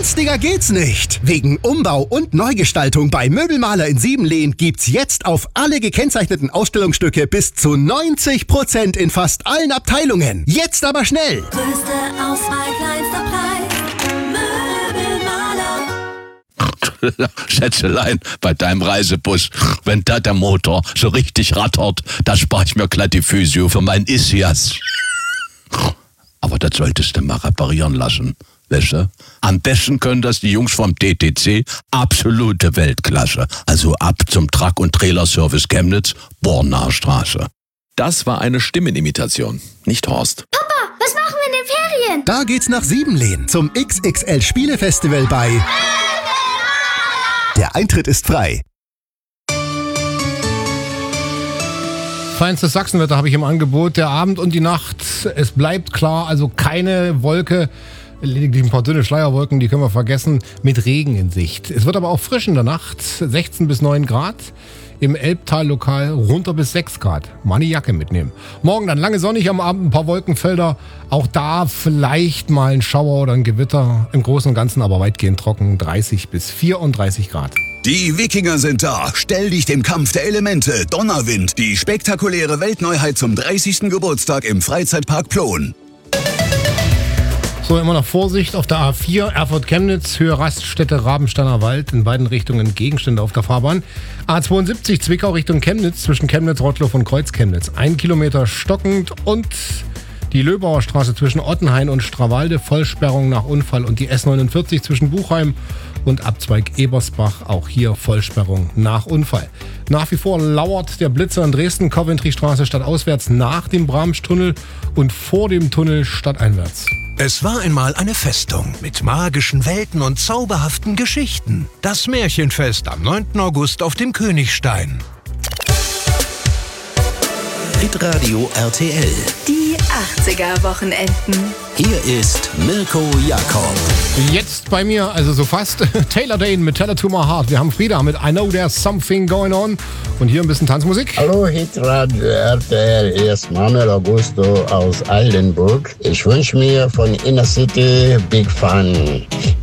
Günstiger geht's nicht. Wegen Umbau und Neugestaltung bei Möbelmaler in Siebenlehn gibt's jetzt auf alle gekennzeichneten Ausstellungsstücke bis zu 90% in fast allen Abteilungen. Jetzt aber schnell! Größte Auswahl, kleinster Preis. Möbelmaler. Schätzelein, bei deinem Reisebus, wenn da der Motor so richtig rattert, da spare ich mir glatt die Physio für mein Ischias. Aber das solltest du mal reparieren lassen, weißt du? Am besten können das die Jungs vom DTC, absolute Weltklasse. Also ab zum Truck- und Trailerservice Chemnitz, Bornaer Straße. Das war eine Stimmenimitation, nicht Horst. Papa, was machen wir in den Ferien? Da geht's nach Siebenlehn zum XXL Spielefestival bei... Der Eintritt ist frei. Feinstes Sachsenwetter habe ich im Angebot. Der Abend und die Nacht, es bleibt klar, also keine Wolke, lediglich ein paar dünne Schleierwolken, die können wir vergessen, mit Regen in Sicht. Es wird aber auch frisch in der Nacht, 16 bis 9 Grad. Im Elbtal-Lokal runter bis 6 Grad. Mal eine Jacke mitnehmen. Morgen dann lange sonnig, am Abend ein paar Wolkenfelder. Auch da vielleicht mal ein Schauer oder ein Gewitter. Im Großen und Ganzen aber weitgehend trocken, 30 bis 34 Grad. Die Wikinger sind da. Stell dich dem Kampf der Elemente. Donnerwind, die spektakuläre Weltneuheit zum 30. Geburtstag im Freizeitpark Plon. So, immer noch Vorsicht auf der A4, Erfurt-Chemnitz, Höhe Raststätte Rabensteiner Wald, in beiden Richtungen Gegenstände auf der Fahrbahn. A72 Zwickau Richtung Chemnitz, zwischen Chemnitz, Rottloff und Kreuz-Chemnitz. 1 Kilometer stockend und die Löbauer Straße zwischen Ottenhain und Strawalde, Vollsperrung nach Unfall und die S49 zwischen Buchheim und Abzweig Ebersbach, auch hier Vollsperrung nach Unfall. Nach wie vor lauert der Blitzer in Dresden, Coventry-Straße stadtauswärts nach dem Bramstunnel und vor dem Tunnel stadteinwärts. Es war einmal eine Festung mit magischen Welten und zauberhaften Geschichten. Das Märchenfest am 9. August auf dem Königstein. Hitradio RTL. Die 80er-Wochenenden. Hier ist Mirko Jakob. Jetzt bei mir, also so fast, Taylor Dane mit Tell It To My Heart. Wir haben Frieda mit I Know There's Something Going On. Und hier ein bisschen Tanzmusik. Hallo Hitradio RTL, hier ist Manuel Augusto aus Aldenburg. Ich wünsche mir von Inner City Big Fun.